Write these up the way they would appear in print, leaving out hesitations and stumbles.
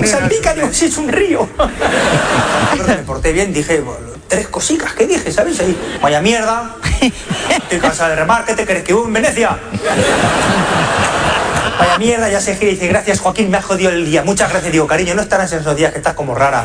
salpica, digo, si es un río. Me porté bien, dije, 3 cositas, ¿qué dije? ¿Sabes? Ahí, vaya mierda, estoy cansada de remar, ¿qué te crees que hubo en Venecia? Vaya mierda, ya se gira y dice, gracias Joaquín, me has jodido el día. Muchas gracias, digo, cariño, no estarás en esos días que estás como rara.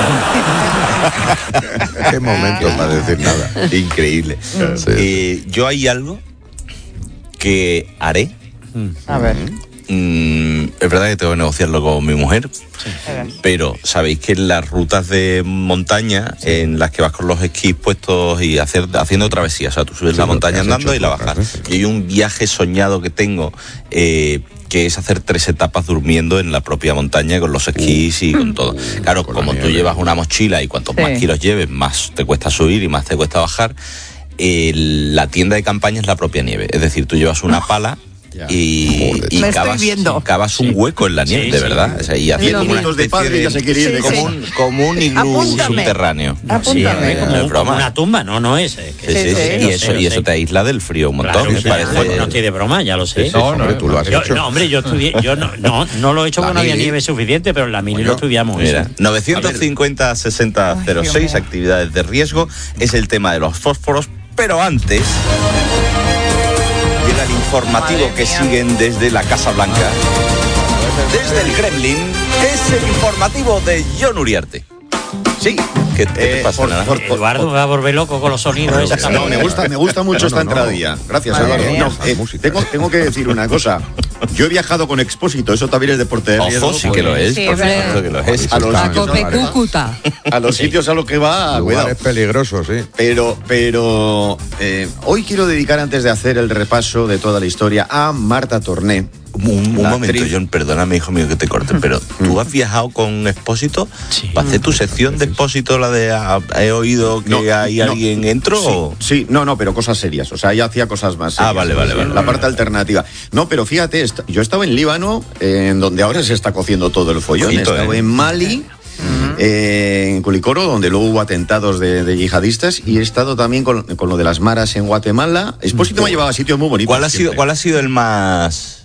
Qué momento para decir nada. Increíble. Sí. Yo hay algo que haré. A ver. Es verdad que tengo que negociarlo con mi mujer, pero sabéis que en las rutas de montaña en las que vas con los esquís puestos y haciendo travesías, o sea, tú subes la montaña andando y la bajas. Y hay un viaje soñado que tengo que es hacer 3 etapas durmiendo en la propia montaña con los esquís y con todo. Claro, como tú llevas una mochila y cuantos más kilos lleves, más te cuesta subir y más te cuesta bajar. La tienda de campaña es la propia nieve, es decir, tú llevas una pala y cavas un hueco en la nieve, de verdad. O sea, y haciendo minutos de padre ya se quiere ir como un iglú subterráneo. Apúntame. Como una tumba, no es. Y eso te aísla del frío un montón. No estoy de broma, ya lo sé. No, tú lo has hecho. No, hombre, yo estudié, no lo he hecho porque no había nieve suficiente, pero en la mili lo estudiamos. Mira, 950-60-06, actividades de riesgo, es el tema de los fósforos, pero antes llega el informativo que siguen desde la Casa Blanca, desde el Kremlin, es el informativo de Jon Uriarte. Sí, ¿qué te pasa? Eduardo va a volver loco con los sonidos. No, me gusta mucho esta entradilla. Gracias, Eduardo. Tengo que decir una cosa. Yo he viajado con Expósito, eso también es deporte de riesgo. Ojo, sí que lo es. Por supuesto que lo es. A los sitios a los que va, cuidado. Es peligroso, sí. Pero hoy quiero dedicar, antes de hacer el repaso de toda la historia, a Marta Torné. Un momento, John, perdóname, hijo mío, que te corte, pero ¿tú has viajado con Expósito? ¿Para hacer tu sección de Expósito, la de he oído que hay alguien entró? Sí, no, pero cosas serias. O sea, ella hacía cosas más serias. Vale. La parte alternativa. No, pero fíjate, yo estaba en Líbano, en donde ahora se está cociendo todo el follón. He estado en Mali, en Culicoro, donde luego hubo atentados de yihadistas, y he estado también con lo de las maras en Guatemala. Expósito me ha llevado a sitios muy bonitos. ¿Cuál ha sido el más...?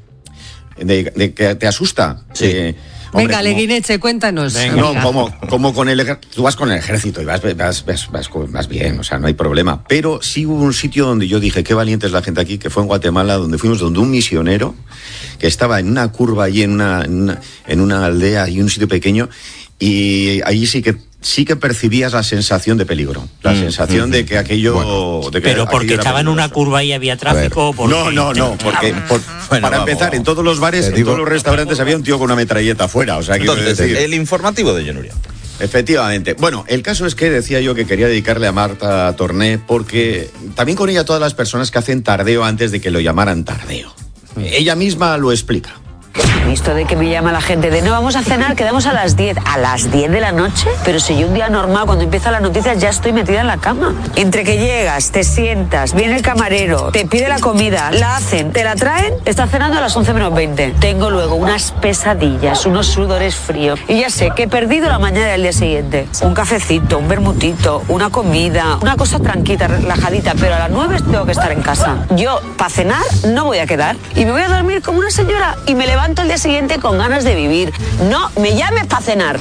De que te asusta. Sí. Venga, Leguineche, cuéntanos. No, como con tú vas con el ejército y vas bien, o sea, no hay problema. Pero sí hubo un sitio donde yo dije, qué valiente es la gente aquí, que fue en Guatemala, donde fuimos donde un misionero que estaba en una curva allí en una aldea y un sitio pequeño, y allí sí que percibías la sensación de peligro, la sensación de que aquello... Pero porque estaba en una curva y había tráfico... No, porque para empezar, en todos los bares, en todos los restaurantes había un tío con una metralleta afuera, o sea, quiero decir... El informativo de Jon Uriarte. Efectivamente. Bueno, el caso es que decía yo que quería dedicarle a Marta Torné, porque también con ella todas las personas que hacen tardeo antes de que lo llamaran tardeo. Ella misma lo explica. Esto de que me llama la gente de no, vamos a cenar, quedamos a las 10. ¿A las 10 de la noche? Pero si yo un día normal, cuando empiezan las noticias, ya estoy metida en la cama. Entre que llegas, te sientas, viene el camarero, te pide la comida, la hacen, te la traen, estás cenando a las 11 menos 20. Tengo luego unas pesadillas, unos sudores fríos. Y ya sé que he perdido la mañana del día siguiente. Un cafecito, un vermutito, una comida, una cosa tranquila, relajadita, pero a las 9 tengo que estar en casa. Yo, para cenar, no voy a quedar. Y me voy a dormir como una señora y me levanto el día siguiente con ganas de vivir. No me llames para cenar.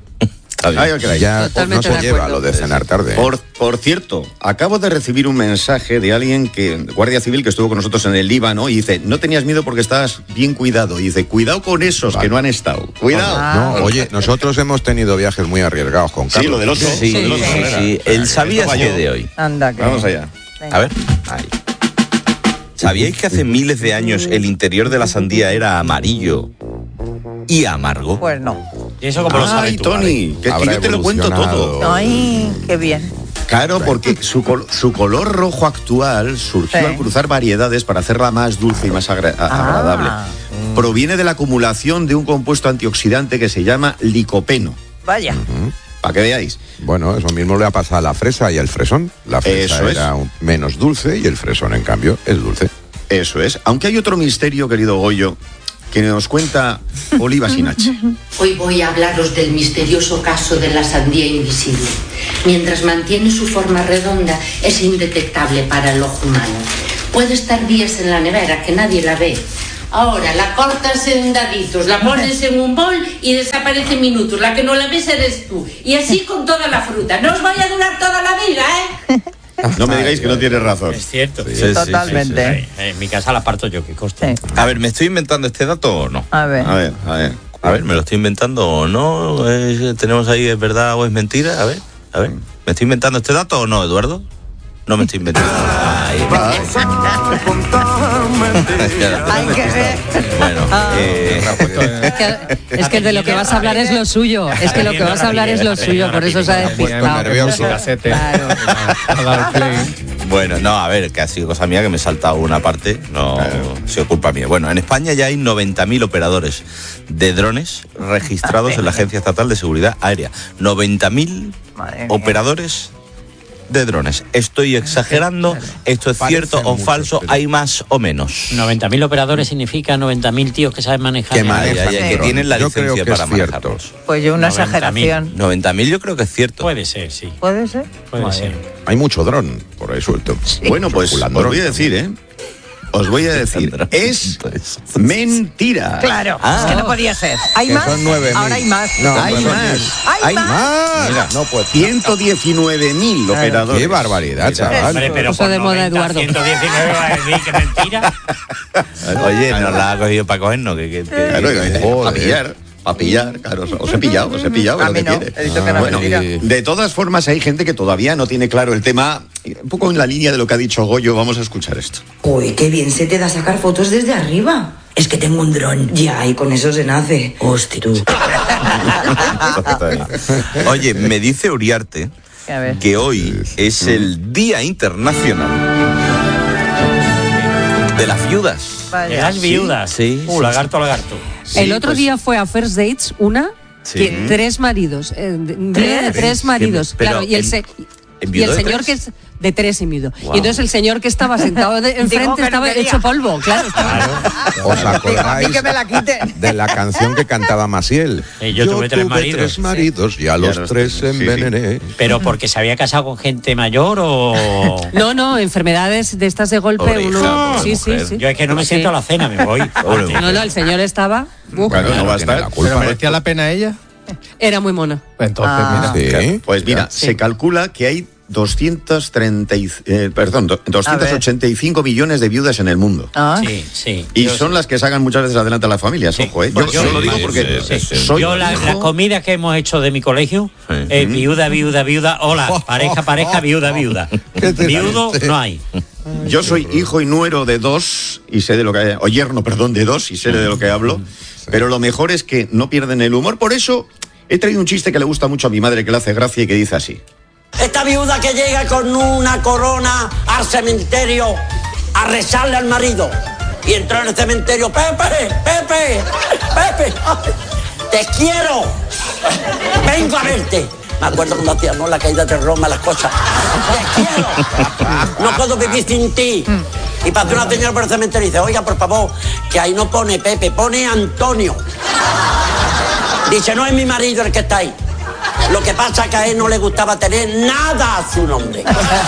Ya no se lleva lo de cenar tarde. Por cierto, acabo de recibir un mensaje de alguien guardia civil que estuvo con nosotros en el Líbano, y dice, no tenías miedo porque estabas bien cuidado. Y dice, cuidado con esos que no han estado. Cuidado. No, oye, nosotros hemos tenido viajes muy arriesgados con Carlos. Sí, lo del oso. Sí. El sabías que de hoy. Anda, que... Vamos allá. A ver. Ahí. ¿Sabíais que hace miles de años el interior de la sandía era amarillo y amargo? Pues no. ¿Y eso cómo lo sabes tú, Tony? Que yo te lo cuento todo. Ay, qué bien. Claro, porque su color rojo actual surgió al cruzar variedades para hacerla más dulce y más agradable. Proviene de la acumulación de un compuesto antioxidante que se llama licopeno. Vaya. Para que veáis. Bueno, eso mismo le ha pasado a la fresa y al fresón. La fresa era menos dulce y el fresón, en cambio, es dulce. Eso es. Aunque hay otro misterio, querido Goyo, que nos cuenta Oliva Sinache. Hoy voy a hablaros del misterioso caso de la sandía invisible. Mientras mantiene su forma redonda, es indetectable para el ojo humano. Puede estar días en la nevera que nadie la ve, Ahora la cortas en daditos, la pones en un bol y desaparece en minutos. La que no la ves eres tú. Y así con toda la fruta. No os vaya a durar toda la vida, ¿eh? No me digáis que no tienes razón. Es cierto. Sí, Totalmente. sí. En mi casa la parto yo, que coste. Sí. A ver, ¿me estoy inventando este dato o no? A ver. A ver, ¿me lo estoy inventando o no? ¿Tenemos ahí, es verdad o es mentira? A ver. ¿Me estoy inventando este dato o no, Eduardo? No me estoy inventando. Hay que ver. Bueno, Es que de lo que vas a hablar es lo suyo. Es que lo que vas a hablar es lo suyo, por eso se ha despistado. nervioso. Claro. bueno, no, a ver, que ha sido cosa mía que me he saltado una parte, no ha sido culpa mía. Bueno, en España ya hay 90.000 operadores de drones registrados en la Agencia Estatal de Seguridad Aérea. 90.000 Madre mía. operadores de drones. ¿Estoy exagerando? ¿Esto es cierto o muchos, falso? pero- ¿Hay más o menos? 90.000 operadores significa 90.000 tíos que saben manejar. Que manejan que tienen la Yo creo licencia que es para cierto. manejarlos. Pues yo una 90.000. exageración. 90.000 yo creo que es cierto. Puede ser, sí. ¿Puede ser? Puede ser. Hay mucho dron por ahí suelto. Bueno, pues os Circulando voy a dron. decir, Os voy a decir, es mentira. Claro, es que no podía ser. ¿Hay Que más? son 9.000. Ahora hay más. No, Hay pues son más. 1000. ¿Hay más? Mira, no puede. 119.000 operadores. Qué barbaridad, Mira, chaval. Hombre, pero Puso por de moda 90, Eduardo. 119 va a decir que mentira. Oye, nos la ha cogido para cogernos. Claro, Joder. a pillar, claro, os he pillado, A lo mí que no, quiere. he dicho que no Bueno, mentira. de todas formas hay gente que todavía no tiene claro el tema, un poco en la línea de lo que ha dicho Goyo, vamos a escuchar esto. Uy, qué bien se te da sacar fotos desde arriba. Es que tengo un dron. Ya, y con eso se nace. Hostia, tú. Oye, me dice Uriarte A ver. que hoy es el Día Internacional de las Viudas. De Vaya. las viudas. Sí, sí, Lagarto. El otro pues- día fue a First Dates Sí. que 3 maridos. Día de 3 maridos. Pero Claro, y el viudo de señor 3. que es de 3 y viudo. Wow. Y entonces el señor que estaba sentado Dijo enfrente que no estaba quería. hecho polvo. Claro. ¿Os A mí acordáis que me la quiten. de la canción que cantaba Maciel? Yo tuve 3 maridos. 3 maridos y a los los 3 sí, sí. envenené. ¿Pero porque se había casado con gente mayor o...? No, enfermedades de estas de golpe. Pobre hija, uno. pobre Sí. mujer. Yo es que no me Sí. siento a la cena, me voy. Pobre Antes. mujer. No, el señor estaba. Bueno, no va a tiene estar. la culpa. ¿Pero merecía la pena ella? Era muy mona. Entonces, mira. Sí. Pues mira, se calcula que hay 285 millones de viudas en el mundo. Ah. Sí. Y Yo- son las que sacan muchas veces adelante a las familias, Sí. ojo, ¿eh? Pues Yo yo- lo digo porque sí, sí. soy Yo la hijo- comida que hemos hecho de mi colegio, Sí. viuda, hola, pareja, viuda. Viudo no hay. Yo soy hijo y nuero de 2 y sé de lo que o yerno, perdón, de 2 y sé de lo que hablo, pero lo mejor es que no pierden el humor, por eso he traído un chiste que le gusta mucho a mi madre, que le hace gracia y que dice así. Esta viuda que llega con una corona al cementerio a rezarle al marido. Y entró en el cementerio, Pepe, te quiero, vengo a verte. Me acuerdo cuando hacíamos la caída de Roma, las cosas. Te quiero, no puedo vivir sin ti. Y pasó una señora por el cementerio y dice, oiga, por favor, que ahí no pone Pepe, pone Antonio. Dice, no es mi marido el que está ahí. Lo que pasa es que a él no le gustaba tener nada a su nombre.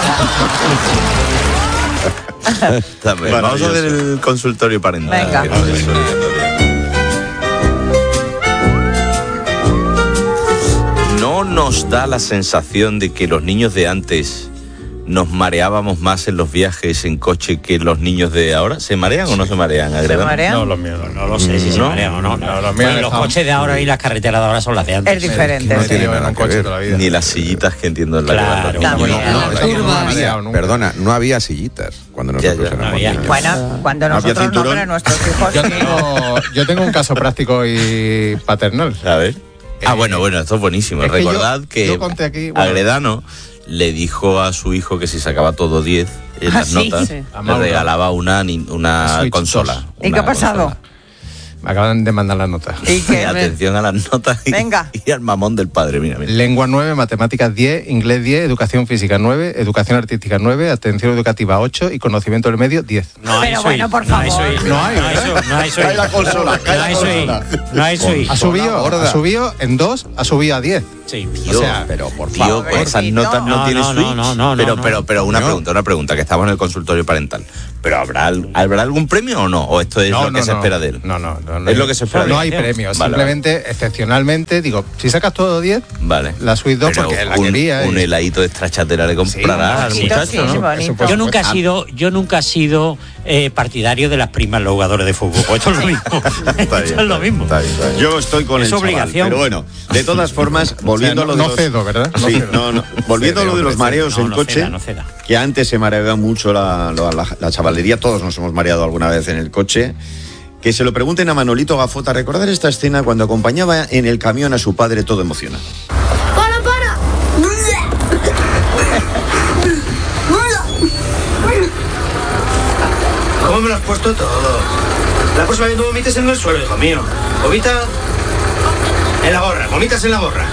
Está bien. Vamos a ver el consultorio parental. Venga. que no se suele hacer bien. ¿No nos da la sensación de que los niños de antes nos mareábamos más en los viajes en coche que los niños de ahora? ¿Se marean o no se marean? Agredano? marean? No, los míos No lo sé si se ¿No? marean o no. No, los míos Bueno, han los dejado- coches de ahora y las carreteras de ahora son las de antes. Es diferente. No sí. tiene Yo nada en un que coche ver. toda la vida. Ni las sillitas que entiendo en la Claro, que van los también. niños. No, es que Curvas. no había, Mareado nunca. perdona, no había sillitas cuando Ya, nosotros ya, éramos no había. niños. Bueno, cuando ¿No había nosotros no, cinturón? pero nuestros hijos sí. Yo tengo un caso práctico y paternal. A ver. Bueno, esto es buenísimo. Es que Recordad yo- que yo conté aquí, bueno. Agredano le dijo a su hijo que si sacaba todo 10 en las sí, notas, sí. A le Mauro. regalaba una Switch consola. 2. ¿Y qué una ha pasado? consola. Me acaban de mandar las notas. ¿Y qué? Atención a las notas Venga. y al mamón del padre. Mira. Lengua 9, matemáticas 10, inglés 10, educación física 9, educación artística 9, atención educativa 8 y conocimiento del medio 10. No hay Pero suite, bueno, por no hay favor. suite, No hay, ¿verdad? no hay suite. Cae la consola, cae No la hay suite, consola. no hay suite. Ha subido en 2, ha subido a 10. Sí. Tío, O sea, pero por favor, con esas notas no tiene Switch. Pero una pregunta, que estamos en el consultorio parental. ¿Pero habrá algún premio o no? ¿O esto es lo que se espera de él? No. Es lo que se espera de él. No hay premios. Vale, Simplemente, excepcionalmente, digo, si sacas todo 10, vale. la Switch 2 Pero porque la un quería. un heladito de stracciatella le comprará al muchacho, ¿no? Yo nunca he sido partidario de las primas los jugadores de fútbol. Pues esto es lo mismo. Esto es lo mismo. Yo estoy con Es el chaval, obligación. pero bueno, de todas formas, volviendo a lo de no los... cedo, ¿verdad? No Sí, cedo. no. Volviendo a lo de los mareos en coche, que antes se mareaba mucho la chavalería, todos nos hemos mareado alguna vez en el coche. Que se lo pregunten a Manolito Gafota, recordar esta escena cuando acompañaba en el camión a su padre todo emocionado. ¡Para! ¿Cómo me lo has puesto todo? La próxima vez no vomites en el suelo, hijo mío. Vomita en la gorra, vomitas en la gorra.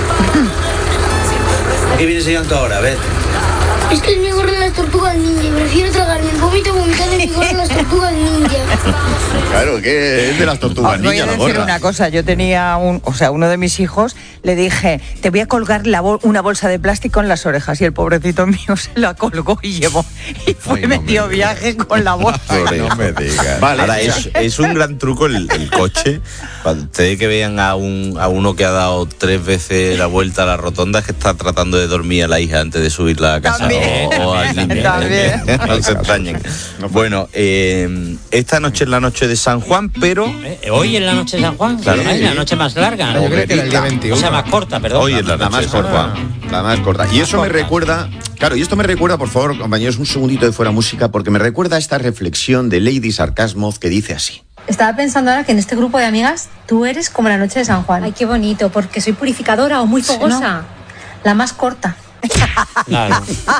¿A qué vienes llegando ahora? A ver. Es que es mi gorra en las tortugas ninja y prefiero tragarme el vómito vomitar en mi gorra en las tortugas ninja. Claro, que es de las tortugas Os voy ninja, a la decir gorra. una cosa, yo tenía uno de mis hijos, le dije, te voy a colgar una bolsa de plástico en las orejas, y el pobrecito mío se la colgó y fue medio viaje con la bolsa. No me digas. Vale. Ahora, es un gran truco el coche. Cuando ustedes que vean a uno que ha dado 3 veces la vuelta a la rotonda, es que está tratando de dormir a la hija antes de subirla a casa o al niño. No se extrañen. Bueno, esta noche es la noche de San Juan, pero... Hoy es la noche de San Juan. Claro. Ay, la noche más larga. Yo creo que era el día 21. O sea, más corta, perdón. Hoy es la noche de San Juan. La más corta. Y eso me recuerda, por favor, compañeros, un segundito de fuera música, porque me recuerda a esta reflexión de Lady Sarcasmo que dice así. Estaba pensando ahora que en este grupo de amigas tú eres como la noche de San Juan. Ay, qué bonito, porque soy purificadora o muy fogosa. No, la más corta. Claro.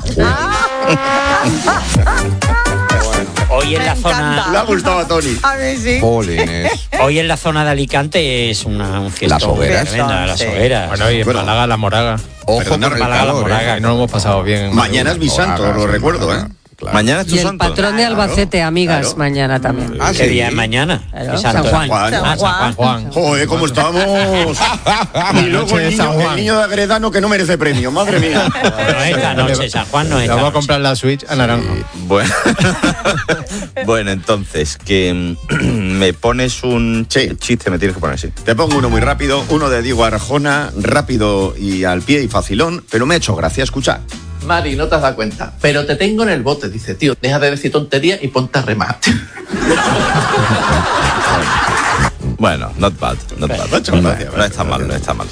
Hoy en la zona... Le ha gustado a Tony. A mí sí. Hoy en la zona de Alicante es un fiestón. Las hogueras. Tremenda, las hogueras. Bueno, y en Málaga, la Moraga. Ojo con el Málaga, la calor, Moraga, que no lo hemos pasado bien. Mañana es mi santo, lo recuerdo, ¿eh? Claro. Mañana es tu Y el santo. patrón de Albacete, amigas, mañana también. Ah, ¿Qué sí. día es mañana? Claro, Santo. San Juan. San Juan. Joder, ¿cómo estamos? Y luego el niño de Agredano que no merece premio, madre mía. No es esta noche, San Juan no es Le esta vamos a noche. comprar la Switch a Naranjo. Bueno. Bueno, entonces, que me pones un chiste, me tienes que poner así. Te pongo uno muy rápido, uno de Diego Arjona, rápido y al pie y facilón, pero me ha hecho gracia, escuchar. Mari, no te has dado cuenta, pero te tengo en el bote. Dice, tío, deja de decir tonterías y ponte a remar. Bueno, not bad. No está mal, no está mal.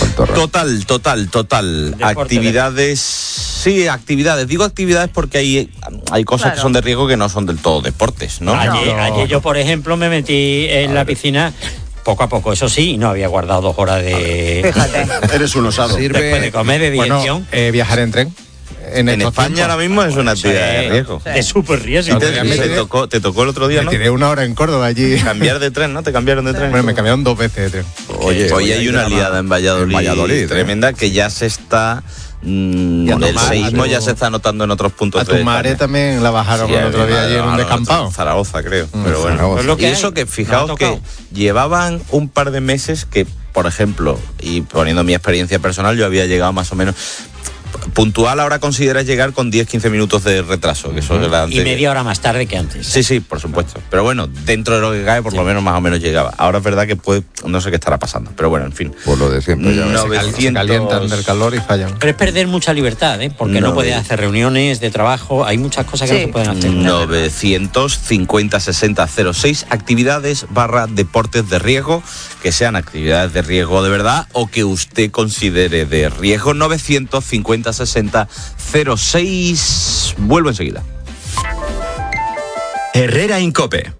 Total. Actividades... Sí, actividades. Digo actividades porque hay cosas que son de riesgo que no son del todo deportes, ¿no? Ayer yo, por ejemplo, me metí en la piscina... Poco a poco, eso sí, y no había guardado 2 horas de... Fíjate. Eres un osado. Después de comer, de digestión. Viajar en tren. En España ahora mismo es una actividad de riesgo. De súper riesgo. Te tocó el otro día, ¿no? Me tiré 1 hora en Córdoba allí. Cambiar de tren, ¿no? ¿Te cambiaron de tren? Bueno, me cambiaron 2 veces de tren. Oye, hoy hay una liada en Valladolid, tremenda, que ya se está... el seísmo ya se está notando en otros puntos a de Tumaré España. también la bajaron el otro día allí en un descampado. Zaragoza, creo. Pero bueno. Zaragoza. Y eso que, fijaos que llevaban un par de meses que, por ejemplo, y poniendo mi experiencia personal, yo había llegado más o menos... Puntual ahora consideras llegar con 10-15 minutos de retraso, que eso era antes. Y media hora más tarde que antes. Sí, por supuesto. Pero bueno, dentro de lo que cae, por lo menos más o menos llegaba. Ahora es verdad que no sé qué estará pasando. Pero bueno, en fin. Por lo de siempre. Ya Se calientan del calor y fallan. Pero es perder mucha libertad, ¿eh? Porque no puedes hacer reuniones de trabajo. Hay muchas cosas que no se pueden hacer. 950-6006, actividades / deportes de riesgo, que sean actividades de riesgo de verdad o que usted considere de riesgo. 950-6006. Vuelvo enseguida. Herrera Incope.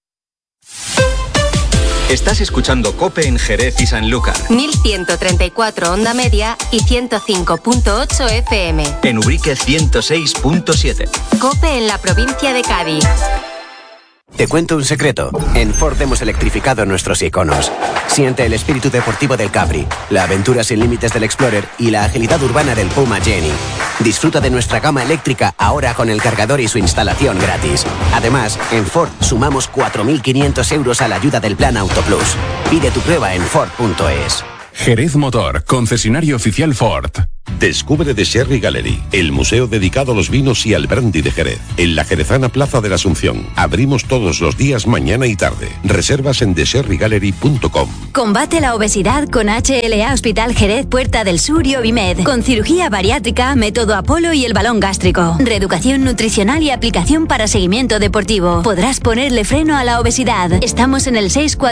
Estás escuchando COPE en Jerez y Sanlúcar. 1134 onda media y 105.8 FM. En Ubrique 106.7. COPE en la provincia de Cádiz. Te cuento un secreto. En Ford hemos electrificado nuestros iconos. Siente el espíritu deportivo del Capri, la aventura sin límites del Explorer y la agilidad urbana del Puma Jenny. Disfruta de nuestra gama eléctrica ahora con el cargador y su instalación gratis. Además, en Ford sumamos 4.500 euros a la ayuda del Plan Auto Plus. Pide tu prueba en Ford.es. Jerez Motor, concesionario oficial Ford. Descubre The Sherry Gallery, el museo dedicado a los vinos y al brandy de Jerez, en la jerezana Plaza de la Asunción. Abrimos todos los días, mañana y tarde. Reservas en thesherrygallery.com. Combate la obesidad con HLA Hospital Jerez Puerta del Sur y Ovimed, con cirugía bariátrica, método Apolo y el balón gástrico, reeducación nutricional y aplicación para seguimiento deportivo. Podrás ponerle freno a la obesidad. Estamos en el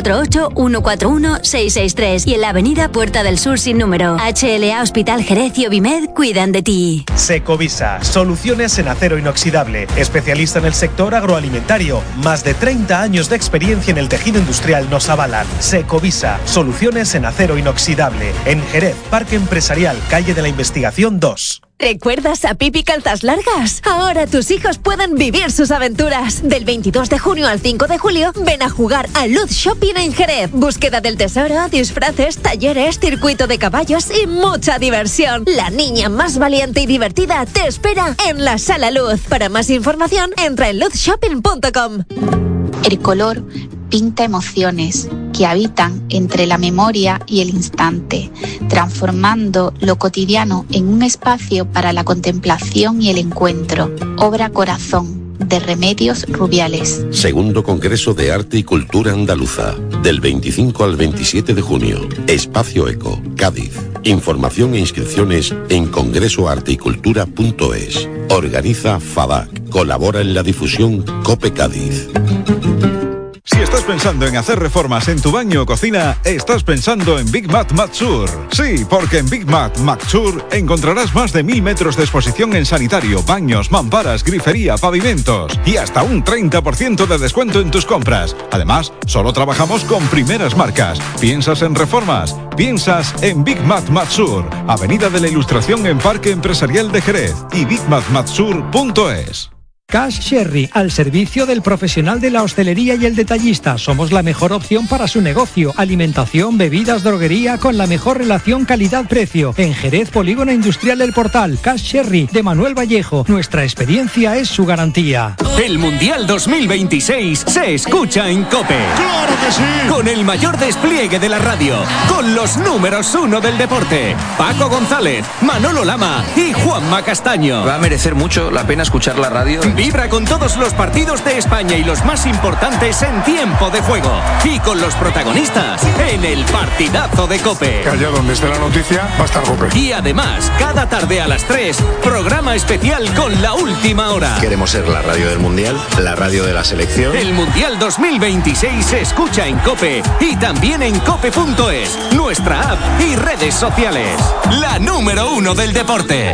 648-141-663 y en la avenida Puerta del Sur sin número. HLA Hospital Jerez y Ovimed cuidan de ti. Secovisa, soluciones en acero inoxidable, especialista en el sector agroalimentario. Más de 30 años de experiencia en el tejido industrial nos avalan. Secovisa, soluciones en acero inoxidable. En Jerez, Parque Empresarial, Calle de la Investigación 2. ¿Recuerdas a Pipi Calzas Largas? Ahora tus hijos pueden vivir sus aventuras. Del 22 de junio al 5 de julio, ven a jugar a Luz Shopping en Jerez. Búsqueda del tesoro, disfraces, talleres, circuito de caballos y mucha diversión. La niña más valiente y divertida te espera en la Sala Luz. Para más información, entra en luzshopping.com. El color pinta emociones que habitan entre la memoria y el instante, transformando lo cotidiano en un espacio para la contemplación y el encuentro. Obra Corazón, de Remedios Rubiales. Segundo Congreso de Arte y Cultura Andaluza, del 25 al 27 de junio. Espacio Eco, Cádiz. Información e inscripciones en congresoarteycultura.es. Organiza FADAC. Colabora en la difusión COPE Cádiz. Si estás pensando en hacer reformas en tu baño o cocina, estás pensando en Big Mat Matsur. Sí, porque en Big Mat Matsur encontrarás más de 1000 metros de exposición en sanitario, baños, mamparas, grifería, pavimentos y hasta un 30% de descuento en tus compras. Además, solo trabajamos con primeras marcas. ¿Piensas en reformas? Piensas en Big Mat Matsur, Avenida de la Ilustración en Parque Empresarial de Jerez y bigmatmatsur.es. Cash Sherry, al servicio del profesional de la hostelería y el detallista. Somos la mejor opción para su negocio. Alimentación, bebidas, droguería con la mejor relación calidad-precio. En Jerez, Polígono Industrial El Portal. Cash Sherry, de Manuel Vallejo. Nuestra experiencia es su garantía. El Mundial 2026 se escucha en COPE. ¡Claro que sí! Con el mayor despliegue de la radio. Con los números 1 del deporte. Paco González, Manolo Lama y Juanma Castaño. Va a merecer mucho la pena escuchar la radio. Vibra con todos los partidos de España y los más importantes en tiempo de juego. Y con los protagonistas en el partidazo de COPE. Que allá donde esté la noticia va a estar COPE. Y además, cada tarde a las 3, programa especial con La Última Hora. Queremos ser la radio del Mundial, la radio de la selección. El Mundial 2026 se escucha en COPE y también en cope.es, nuestra app y redes sociales. La número 1 del deporte.